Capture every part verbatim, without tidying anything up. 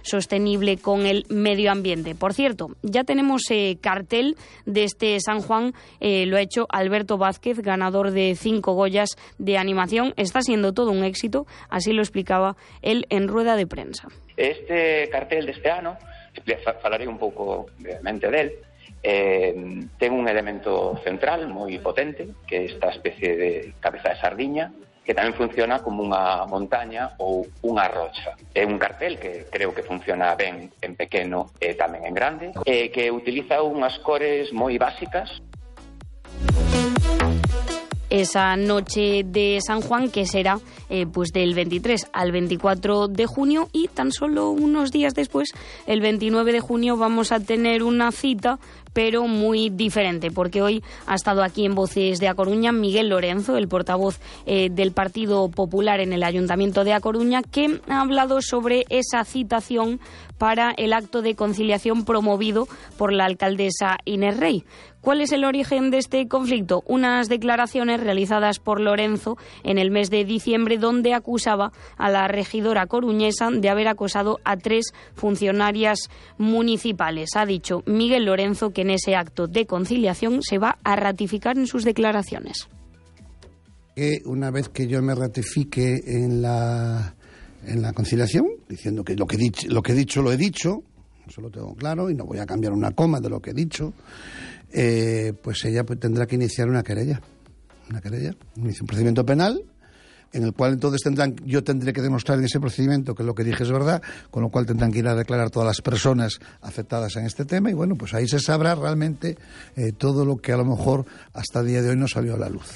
sostenible con el medio ambiente. Por cierto, ya tenemos eh, cartel de este San Juan, eh, lo ha hecho Alberto Vázquez, ganador de cinco Goyas de animación. Está siendo todo un éxito, así lo explicaba él en rueda de prensa. Este cartel deste ano, falarei un pouco brevemente del, eh, ten un elemento central moi potente, que é esta especie de cabeza de sardiña, que tamén funciona como unha montaña ou unha rocha. É un cartel que creo que funciona ben en pequeno e tamén en grande, e que utiliza unhas cores moi básicas. Esa noche de San Juan, que será eh, pues del veintitrés al veinticuatro de junio, y tan solo unos días después, el veintinueve de junio, vamos a tener una cita, pero muy diferente, porque hoy ha estado aquí en Voces de A Coruña Miguel Lorenzo, el portavoz eh, del Partido Popular en el Ayuntamiento de A Coruña, que ha hablado sobre esa citación para el acto de conciliación promovido por la alcaldesa Inés Rey. ¿Cuál es el origen de este conflicto? Unas declaraciones realizadas por Lorenzo en el mes de diciembre, donde acusaba a la regidora coruñesa de haber acosado a tres funcionarias municipales. Ha dicho Miguel Lorenzo que en ese acto de conciliación se va a ratificar en sus declaraciones. Que una vez que yo me ratifique en la, en la conciliación, diciendo que lo que, dich, lo que he dicho lo he dicho, eso lo tengo claro y no voy a cambiar una coma de lo que he dicho, eh, pues ella pues, tendrá que iniciar una querella, una querella, un procedimiento penal, en el cual entonces tendrán, yo tendré que demostrar en ese procedimiento que lo que dije es verdad, con lo cual tendrán que ir a declarar todas las personas afectadas en este tema, y bueno, pues ahí se sabrá realmente eh, todo lo que a lo mejor hasta el día de hoy no salió a la luz.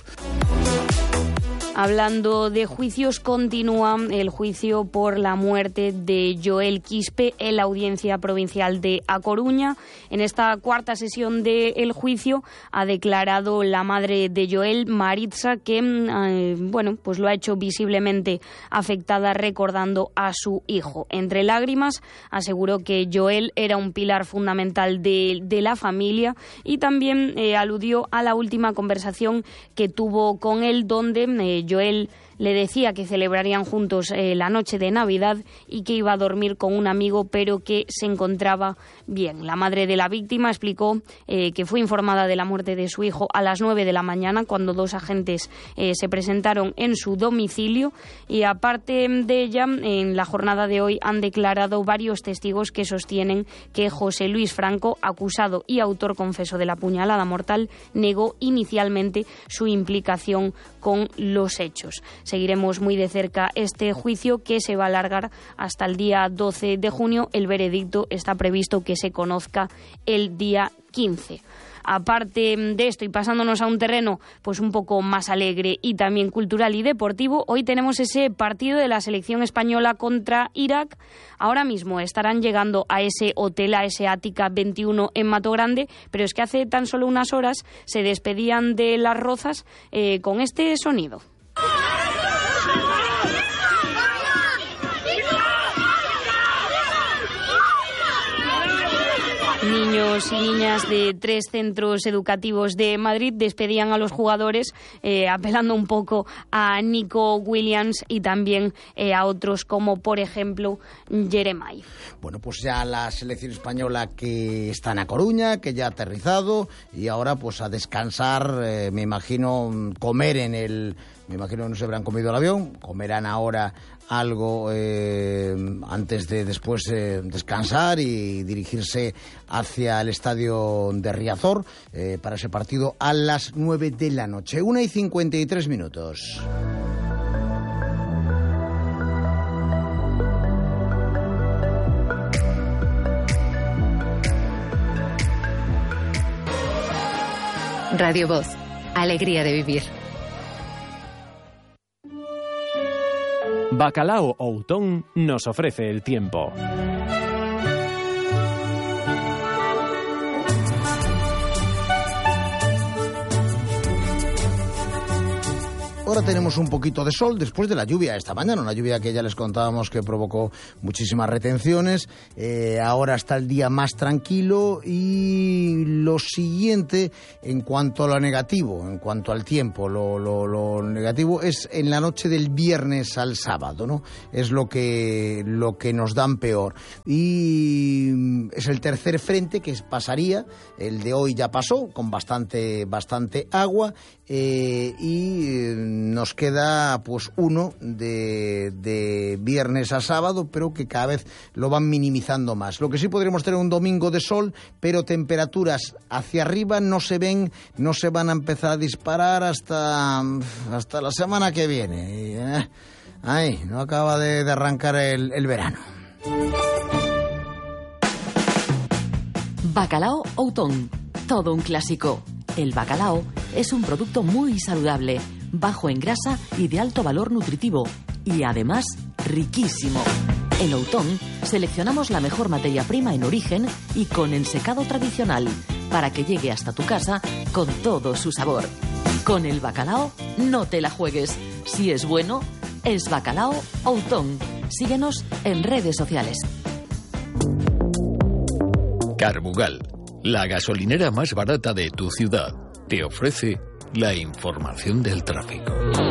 Hablando de juicios, continúa el juicio por la muerte de Joel Quispe en la Audiencia Provincial de A Coruña. En esta cuarta sesión del juicio ha declarado la madre de Joel, Maritza, que eh, bueno, pues lo ha hecho visiblemente afectada recordando a su hijo. Entre lágrimas aseguró que Joel era un pilar fundamental de, de la familia, y también eh, aludió a la última conversación que tuvo con él, donde eh, Joel le decía que celebrarían juntos eh, la noche de Navidad y que iba a dormir con un amigo, pero que se encontraba bien. La madre de la víctima explicó eh, que fue informada de la muerte de su hijo a las nueve de la mañana, cuando dos agentes eh, se presentaron en su domicilio, y aparte de ella, en la jornada de hoy han declarado varios testigos que sostienen que José Luis Franco, acusado y autor confeso de la puñalada mortal, negó inicialmente su implicación con los hechos. Seguiremos muy de cerca este juicio, que se va a alargar hasta el día doce de junio. El veredicto está previsto que se conozca el día quince. Aparte de esto, y pasándonos a un terreno pues un poco más alegre y también cultural y deportivo, hoy tenemos ese partido de la selección española contra Irak. Ahora mismo estarán llegando a ese hotel, a ese Ática veintiuno en Mato Grande, pero es que hace tan solo unas horas se despedían de Las Rozas eh, con este sonido. Niños y niñas de tres centros educativos de Madrid despedían a los jugadores, eh, apelando un poco a Nico Williams y también eh, a otros como, por ejemplo, Jeremai. Bueno, pues ya la selección española que está en A Coruña, que ya ha aterrizado, y ahora pues a descansar, eh, me imagino comer en el... Me imagino que no se habrán comido el avión, comerán ahora algo eh, antes de después eh, descansar y dirigirse hacia el estadio de Riazor eh, para ese partido a las nueve de la noche. Una y cincuenta y tres minutos. Radio Voz, alegría de vivir. Bacalao Outón nos ofrece el tiempo. Ahora tenemos un poquito de sol después de la lluvia esta mañana, una lluvia que ya les contábamos que provocó muchísimas retenciones. Eh, ahora está el día más tranquilo y lo siguiente en cuanto a lo negativo, en cuanto al tiempo, lo, lo, lo negativo es en la noche del viernes al sábado, ¿no? Es lo que, lo que nos dan peor. Y es el tercer frente que pasaría, el de hoy ya pasó con bastante, bastante agua eh, y nos queda pues uno de, de viernes a sábado, pero que cada vez lo van minimizando más. Lo que sí podremos tener un domingo de sol, pero temperaturas hacia arriba no se ven, no se van a empezar a disparar hasta, hasta la semana que viene. ¿Eh? Ay, no acaba de, de arrancar el, el verano. Bacalao Outón, todo un clásico. El bacalao es un producto muy saludable, bajo en grasa y de alto valor nutritivo, y además riquísimo. En Outón seleccionamos la mejor materia prima en origen y con ensecado tradicional, para que llegue hasta tu casa con todo su sabor. Con el bacalao no te la juegues. Si es bueno, es Bacalao Outón. Síguenos en redes sociales. Carbugal, la gasolinera más barata de tu ciudad, te ofrece la información del tráfico.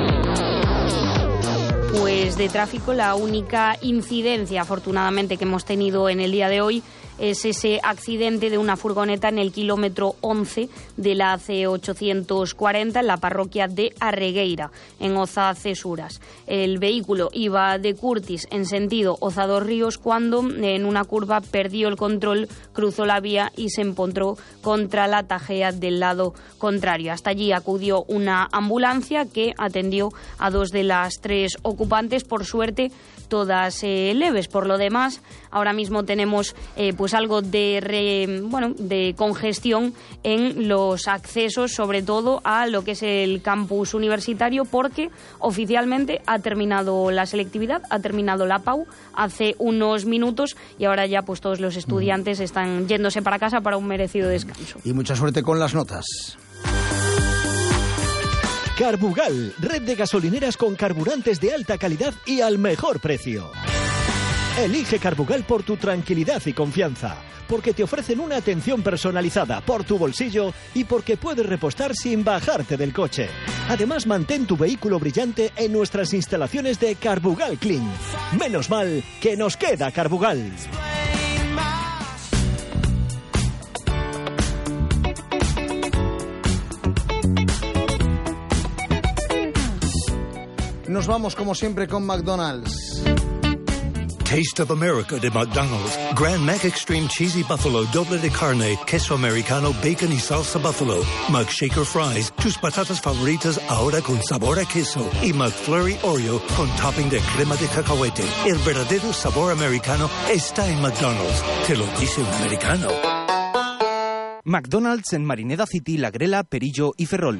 Pues de tráfico, la única incidencia, afortunadamente, que hemos tenido en el día de hoy es ese accidente de una furgoneta en el kilómetro once de la A C ochocientos cuarenta en la parroquia de Arregueira, en Oza-Cesuras. El vehículo iba de Curtis en sentido Oza-Dos-Ríos cuando en una curva perdió el control, cruzó la vía y se empotró contra la tajea del lado contrario. Hasta allí acudió una ambulancia que atendió a dos de las tres ocupantes, por suerte todas eh, leves. Por lo demás, ahora mismo tenemos eh, pues algo de re, bueno de congestión en los accesos, sobre todo a lo que es el campus universitario, porque oficialmente ha terminado la selectividad, ha terminado la P A U hace unos minutos y ahora ya pues todos los estudiantes están yéndose para casa para un merecido descanso. Y mucha suerte con las notas. Carbugal, red de gasolineras con carburantes de alta calidad y al mejor precio. Elige Carbugal por tu tranquilidad y confianza, porque te ofrecen una atención personalizada por tu bolsillo y porque puedes repostar sin bajarte del coche. Además, mantén tu vehículo brillante en nuestras instalaciones de Carbugal Clean. Menos mal que nos queda Carbugal. Nos vamos como siempre con McDonald's. Taste of America de McDonald's. Grand Mac Extreme Cheesy Buffalo, doble de carne, queso americano, bacon y salsa buffalo. McShaker Fries, tus patatas favoritas ahora con sabor a queso. Y McFlurry Oreo con topping de crema de cacahuete. El verdadero sabor americano está en McDonald's. Te lo dice un americano. McDonald's en Marineda City, La Grela, Perillo y Ferrol.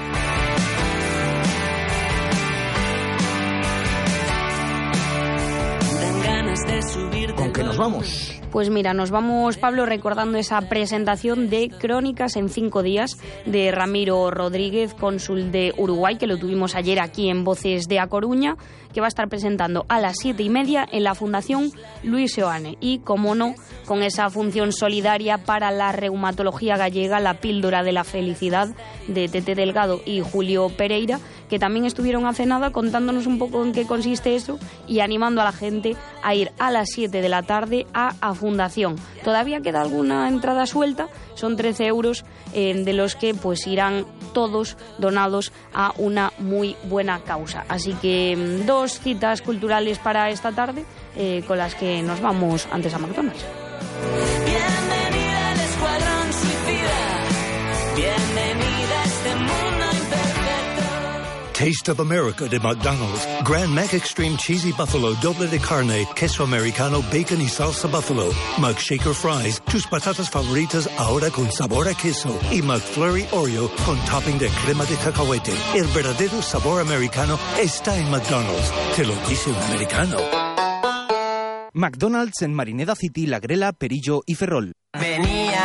¿Con qué nos vamos? Pues mira, nos vamos, Pablo, recordando esa presentación de Crónicas en cinco días de Ramiro Rodríguez, cónsul de Uruguay, que lo tuvimos ayer aquí en Voces de A Coruña, que va a estar presentando a las siete y media en la Fundación Luis Seoane. Y, como no, con esa función solidaria para la reumatología gallega, La Píldora de la Felicidad, de Tete Delgado y Julio Pereira, que también estuvieron hace nada contándonos un poco en qué consiste eso y animando a la gente a ir a las siete de la tarde a A Fundación. Todavía queda alguna entrada suelta, son trece euros, eh, de los que pues irán todos donados a una muy buena causa. Así que dos citas culturales para esta tarde, eh, con las que nos vamos antes a McDonald's. Bienvenida al Escuadrón Suicida, bienvenida a este mundo imperfecto. Taste of America de McDonald's. Grand Mac Extreme Cheesy Buffalo, doble de carne, queso americano, bacon y salsa buffalo. McShaker Fries, tus patatas favoritas ahora con sabor a queso. Y McFlurry Oreo con topping de crema de cacahuete. El verdadero sabor americano está en McDonald's. Te lo dice un americano. McDonald's en Marineda City, La Grela, Perillo y Ferrol. Venía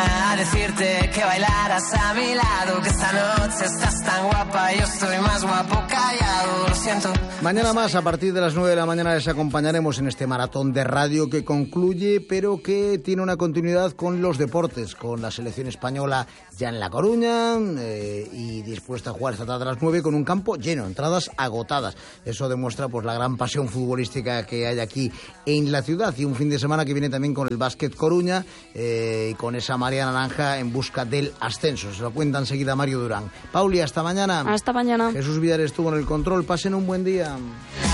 venía a decirte que bailaras a mi lado, que esta noche estás tan guapa, yo estoy más guapo callado, lo siento. Mañana más, a partir de las nueve de la mañana, les acompañaremos en este maratón de radio que concluye, pero que tiene una continuidad con los deportes, con la selección española ya en La Coruña eh, y dispuesta a jugar esta tarde a las nueve con un campo lleno, entradas agotadas. Eso demuestra pues la gran pasión futbolística que hay aquí en la ciudad, y un fin de semana que viene también con el Básquet Coruña eh, y con esa marea naranja en busca del ascenso. Se lo cuenta enseguida Mario Durán. Pauli, hasta mañana. Hasta mañana. Jesús Vidal estuvo en el control. Pasen un buen día.